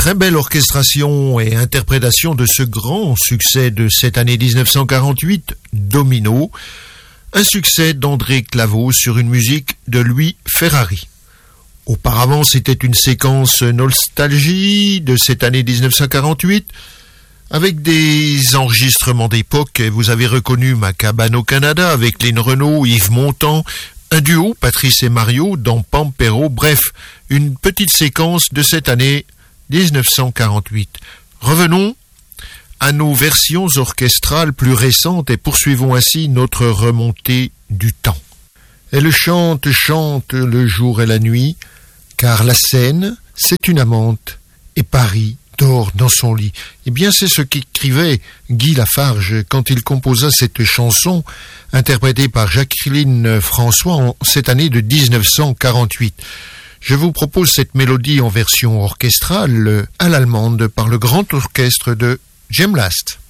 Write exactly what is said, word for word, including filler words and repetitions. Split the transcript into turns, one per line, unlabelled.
très belle orchestration et interprétation de ce grand succès de cette année dix-neuf cent quarante-huit, Domino, un succès d'André Claveau sur une musique de Louis Ferrari. Auparavant, c'était une séquence nostalgie de cette année dix-neuf cent quarante-huit, avec des enregistrements d'époque. Vous avez reconnu Ma cabane au Canada avec Lynn Renaud, Yves Montand, un duo, Patrice et Mario, dans Pampero. Bref, une petite séquence de cette année dix-neuf cent quarante-huit. Revenons à nos versions orchestrales plus récentes et poursuivons ainsi notre remontée du temps. Elle chante, chante le jour et la nuit, car la Seine, c'est une amante, et Paris dort dans son lit. Eh bien, c'est ce qu'écrivait Guy Lafarge quand il composa cette chanson, interprétée par Jacqueline François en cette année de dix-neuf cent quarante-huit. Je vous propose cette mélodie en version orchestrale à l'allemande par le grand orchestre de Jem Last.